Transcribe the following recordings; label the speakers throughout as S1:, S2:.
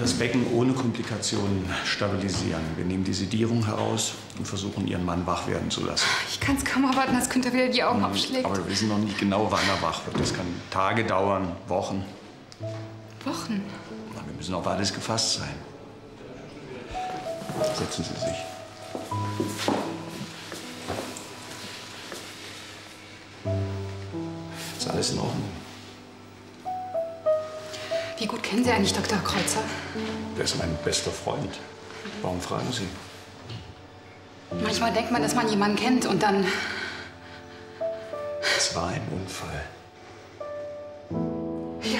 S1: das Becken ohne Komplikationen stabilisieren. Wir nehmen die Sedierung heraus und versuchen, Ihren Mann wach werden zu lassen.
S2: Ich kann es kaum erwarten, dass Günther wieder die Augen aufschlägt.
S1: Aber wir wissen noch nicht genau, wann er wach wird. Das kann Tage dauern, Wochen.
S2: Wochen?
S1: Na, wir müssen auf alles gefasst sein. Setzen Sie sich. Ist alles in Ordnung?
S2: Wie gut kennen Sie eigentlich Dr. Kreuzer?
S1: Der ist mein bester Freund. Warum fragen Sie?
S2: Manchmal denkt man, dass man jemanden kennt und dann...
S1: Es war ein Unfall.
S2: Ja.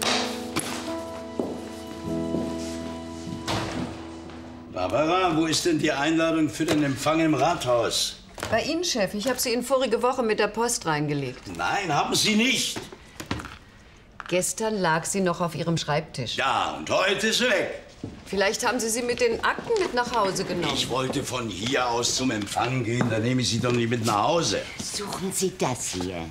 S3: Barbara, wo ist denn die Einladung für den Empfang im Rathaus?
S4: Bei Ihnen, Chef. Ich habe sie Ihnen vorige Woche mit der Post reingelegt.
S3: Nein, haben Sie nicht.
S4: Gestern lag sie noch auf Ihrem Schreibtisch.
S3: Ja, und heute ist sie weg.
S4: Vielleicht haben Sie sie mit den Akten mit nach Hause genommen.
S3: Ich wollte von hier aus zum Empfang gehen, dann nehme ich sie doch nicht mit nach Hause.
S5: Suchen Sie das hier.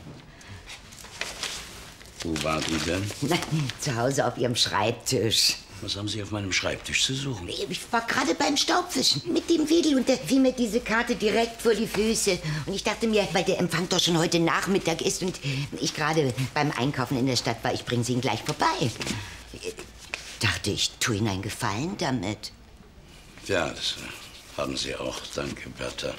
S3: Wo war die denn?
S5: Zu Hause auf Ihrem Schreibtisch.
S3: Was haben Sie auf meinem Schreibtisch zu suchen?
S5: Ich war gerade beim Staubwischen mit dem Wedel und da fiel mir diese Karte direkt vor die Füße. Und ich dachte mir, weil der Empfang doch schon heute Nachmittag ist und ich gerade beim Einkaufen in der Stadt war, ich bringe Sie ihn gleich vorbei. Dachte, ich tue Ihnen einen Gefallen damit.
S3: Ja, das haben Sie auch. Danke, Bertha.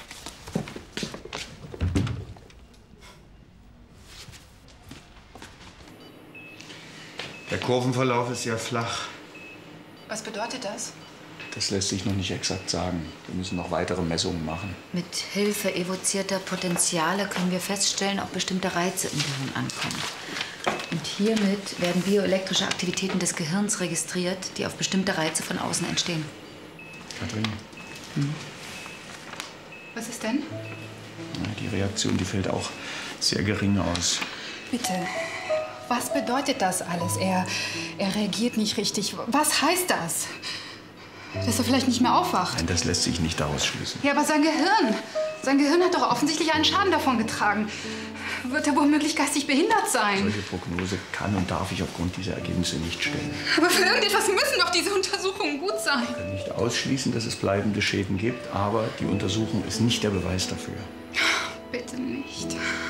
S1: Der Kurvenverlauf ist ja flach.
S2: Was bedeutet das?
S1: Das lässt sich noch nicht exakt sagen. Wir müssen noch weitere Messungen machen.
S6: Mit Hilfe evozierter Potenziale können wir feststellen, ob bestimmte Reize im Gehirn ankommen. Und hiermit werden bioelektrische Aktivitäten des Gehirns registriert, die auf bestimmte Reize von außen entstehen.
S1: Katrin?
S2: Was ist denn?
S1: Na, die Reaktion, die fällt auch sehr gering aus.
S2: Bitte. Was bedeutet das alles? Er reagiert nicht richtig. Was heißt das? Dass er vielleicht nicht mehr aufwacht?
S1: Nein, das lässt sich nicht ausschließen.
S2: Ja, aber sein Gehirn hat doch offensichtlich einen Schaden davon getragen. Wird er womöglich geistig behindert sein?
S1: Solche Prognose kann und darf ich aufgrund dieser Ergebnisse nicht stellen.
S2: Aber für irgendetwas müssen doch diese Untersuchungen gut sein.
S1: Ich kann nicht ausschließen, dass es bleibende Schäden gibt, aber die Untersuchung ist nicht der Beweis dafür.
S2: Bitte nicht.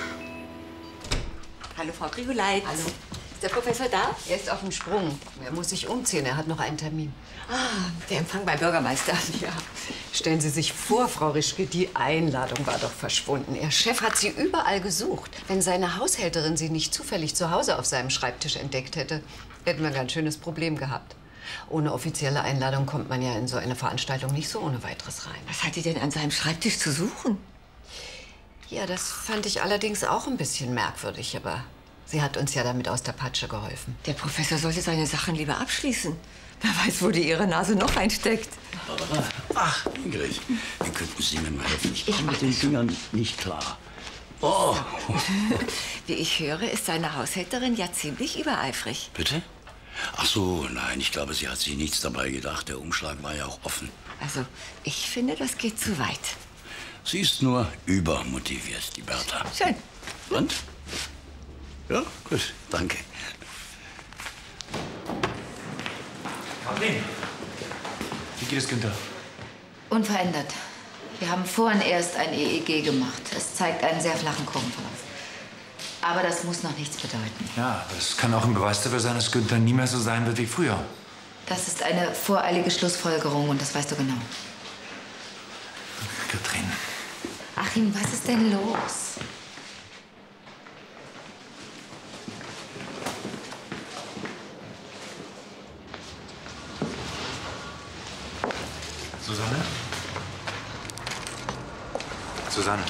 S5: Hallo, Frau Grigoleit.
S4: Hallo.
S5: Ist der Professor da?
S4: Er ist auf dem Sprung. Er muss sich umziehen. Er hat noch einen Termin.
S5: Ah, der Empfang beim Bürgermeister.
S4: Ja. Stellen Sie sich vor, Frau Rischke, die Einladung war doch verschwunden. Ihr Chef hat sie überall gesucht. Wenn seine Haushälterin sie nicht zufällig zu Hause auf seinem Schreibtisch entdeckt hätte, hätten wir ein ganz schönes Problem gehabt. Ohne offizielle Einladung kommt man ja in so eine Veranstaltung nicht so ohne weiteres rein.
S5: Was hat die denn an seinem Schreibtisch zu suchen?
S4: Ja, das fand ich allerdings auch ein bisschen merkwürdig, aber sie hat uns ja damit aus der Patsche geholfen.
S5: Der Professor sollte seine Sachen lieber abschließen. Wer weiß, wo die ihre Nase noch einsteckt.
S3: Barbara. Ach, Ingrid. Wie könnten Sie mir mal helfen? Ich komme mit den Fingern nicht klar. Oh.
S5: Wie ich höre, ist seine Haushälterin ja ziemlich übereifrig.
S3: Bitte? Ach so, nein, ich glaube, sie hat sich nichts dabei gedacht. Der Umschlag war ja auch offen.
S5: Also, ich finde, das geht zu weit.
S3: Sie ist nur übermotiviert, die Bertha.
S5: Schön.
S3: Und? Ja, gut, danke.
S1: Katrin, wie geht es Günther?
S6: Unverändert. Wir haben vorhin erst ein EEG gemacht. Es zeigt einen sehr flachen Kurvenverlauf. Aber das muss noch nichts bedeuten.
S7: Ja, aber es kann auch ein Beweis dafür sein, dass Günther nie mehr so sein wird wie früher.
S6: Das ist eine voreilige Schlussfolgerung und das weißt du genau.
S7: Katrin.
S6: Achim, was ist denn los?
S7: Susanne? Susanne.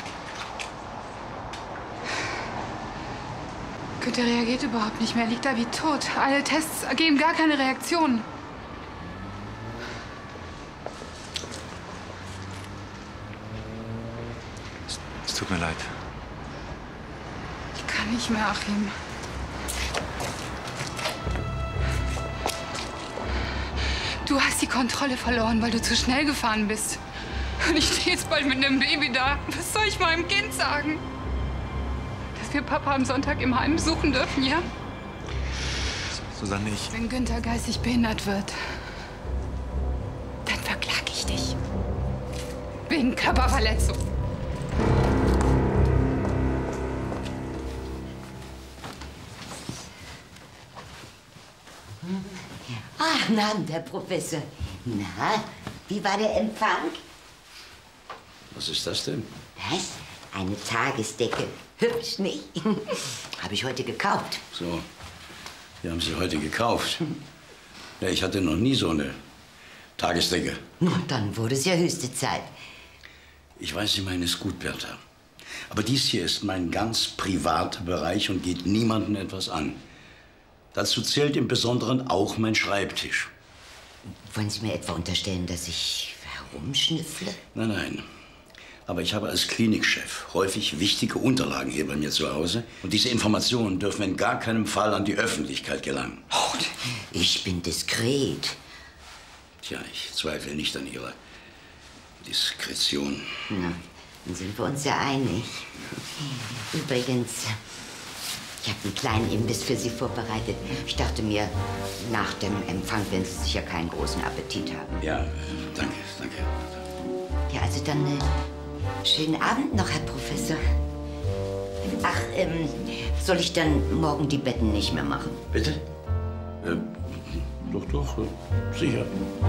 S2: Günther reagiert überhaupt nicht mehr. Er liegt da wie tot. Alle Tests ergeben gar keine Reaktion.
S7: Es tut mir leid.
S2: Ich kann nicht mehr, Achim. Du hast die Kontrolle verloren, weil du zu schnell gefahren bist. Und ich stehe jetzt bald mit einem Baby da. Was soll ich meinem Kind sagen? Dass wir Papa am Sonntag im Heim besuchen dürfen, ja?
S7: Susanne, ich...
S2: Wenn Günther geistig behindert wird, dann verklage ich dich. Wegen Körperverletzung.
S5: Ach, na, Herr Professor. Na, wie war der Empfang?
S3: Was ist das denn?
S5: Was? Eine Tagesdecke. Hübsch, nicht? Habe ich heute gekauft.
S3: So, die haben Sie heute gekauft. Ja, ich hatte noch nie so eine Tagesdecke.
S5: Nun, dann wurde es ja höchste Zeit.
S3: Ich weiß, Sie meinen es gut, Bertha. Aber dies hier ist mein ganz privater Bereich und geht niemandem etwas an. Dazu zählt im Besonderen auch mein Schreibtisch.
S5: Wollen Sie mir etwa unterstellen, dass ich herumschnüffle?
S3: Nein, nein. Aber ich habe als Klinikchef häufig wichtige Unterlagen hier bei mir zu Hause. Und diese Informationen dürfen in gar keinem Fall an die Öffentlichkeit gelangen.
S5: Oh, ich bin diskret.
S3: Tja, ich zweifle nicht an Ihrer Diskretion.
S5: Na, dann sind wir uns ja einig. Übrigens, ich habe einen kleinen Imbiss für Sie vorbereitet. Ich dachte mir, nach dem Empfang werden Sie sicher keinen großen Appetit haben.
S3: Ja, danke, danke.
S5: Ja, also dann schönen Abend noch, Herr Professor. Ach, soll ich dann morgen die Betten nicht mehr machen?
S3: Bitte? Doch, sicher.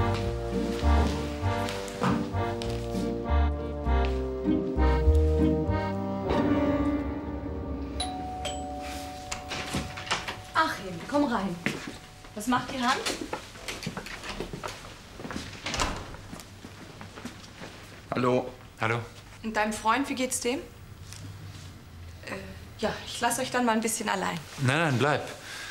S8: Achim, komm rein. Was macht die Hand?
S1: Hallo.
S7: Hallo?
S8: Und deinem Freund, wie geht's dem? Ja, ich lasse euch dann mal ein bisschen allein.
S7: Nein, bleib.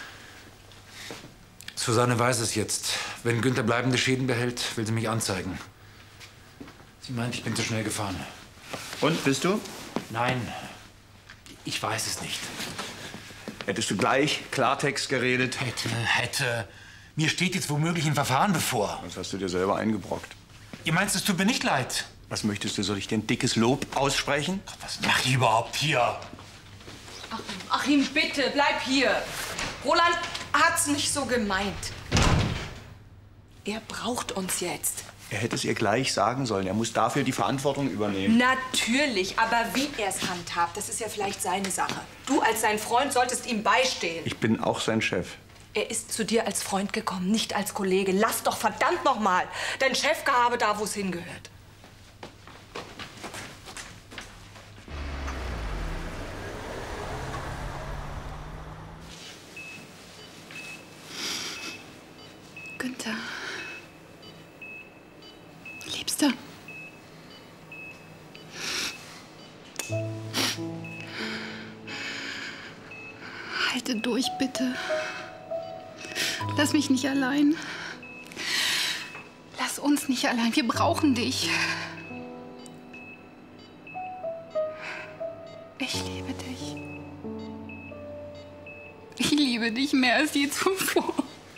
S7: Susanne weiß es jetzt. Wenn Günther bleibende Schäden behält, will sie mich anzeigen. Sie meint, ich bin zu schnell gefahren.
S1: Und, bist du?
S7: Nein, ich weiß es nicht.
S1: Hättest du gleich Klartext geredet?
S7: Hätte. Mir steht jetzt womöglich ein Verfahren bevor.
S1: Das hast du dir selber eingebrockt.
S7: Ihr meinst, es tut mir nicht leid?
S1: Was möchtest du? Soll ich dir ein dickes Lob aussprechen?
S7: Was macht ihr überhaupt hier?
S8: Achim, bitte, bleib hier. Roland hat's nicht so gemeint. Er braucht uns jetzt.
S1: Er hätte es ihr gleich sagen sollen. Er muss dafür die Verantwortung übernehmen.
S8: Natürlich, aber wie er es handhabt, das ist ja vielleicht seine Sache. Du als sein Freund solltest ihm beistehen.
S1: Ich bin auch sein Chef.
S8: Er ist zu dir als Freund gekommen, nicht als Kollege. Lass doch verdammt noch mal dein Chefgehabe da, wo es hingehört.
S2: Günther. Liebster. Halte durch, bitte. Lass mich nicht allein. Lass uns nicht allein. Wir brauchen dich. Ich liebe dich. Ich liebe dich mehr als je zuvor.